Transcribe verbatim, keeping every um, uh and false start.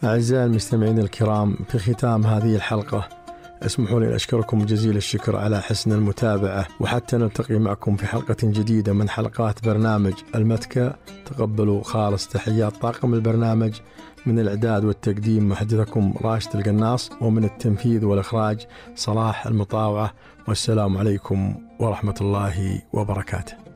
أعزائي المستمعين الكرام، في ختام هذه الحلقة اسمحوا لي أشكركم جزيل الشكر على حسن المتابعة، وحتى نلتقي معكم في حلقة جديدة من حلقات برنامج المتكة. تقبلوا خالص تحيات طاقم البرنامج، من الإعداد والتقديم محدثكم راشد القناص، ومن التنفيذ والإخراج صلاح المطاوعة. والسلام عليكم ورحمة الله وبركاته.